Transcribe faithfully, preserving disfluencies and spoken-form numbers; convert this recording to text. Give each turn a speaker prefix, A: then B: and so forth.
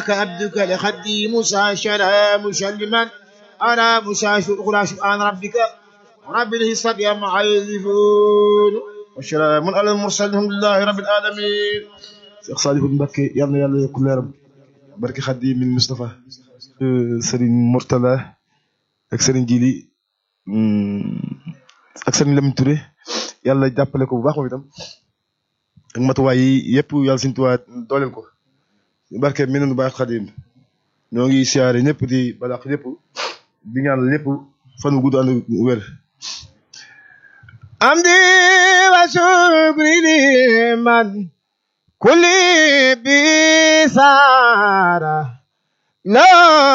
A: عبدك لخدي موسى شرى مسلما على موسى شكرا سبحان ربك رب العزة عما يصفون وسلام على المرسلين الحمد لله رب العالمين. Cheikh Salifou Mbacké yal na yàlla yokk leeram barke Xaadim min Mustafa Serigne Mourtala ak Serigne Djili ak Serigne Lamine Touré yàlla jàppale ko bu baax moom itam ak matuwaay yi yëpp yàlla Serigne Touba dooleel ko barke mi nanu baax Xaadim ñoo ngi siyaare ñëpp di balaax ñëpp di ñaan lépp fan wu gudd ànd wér. amdi wa shukri liman kulli bi saara